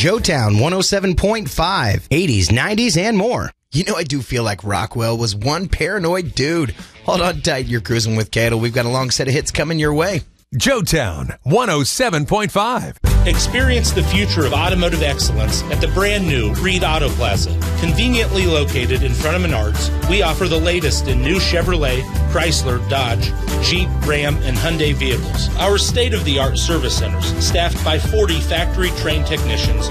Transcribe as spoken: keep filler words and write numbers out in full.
Joetown one oh seven point five, eighties, nineties, and more. You know, I do feel like Rockwell was one paranoid dude. Hold on tight, you're cruising with Cadle. We've got a long set of hits coming your way. Joetown one oh seven point five. Experience the future of automotive excellence at the brand new Reed Auto Plaza. Conveniently located in front of Menards, we offer the latest in new Chevrolet, Chrysler, Dodge, Jeep, Ram, and Hyundai vehicles. Our state-of-the-art service centers, staffed by forty factory-trained technicians,